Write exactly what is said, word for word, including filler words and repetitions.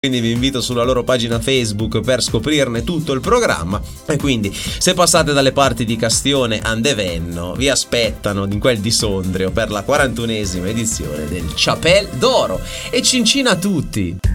quindi vi invito sulla loro pagina Facebook per scoprirne tutto il programma. E quindi se passate dalle parti di Castione Andevenno vi aspettano in quel di Sondrio per la quarantunesima edizione del Chapelle d'Oro. E cincina a tutti!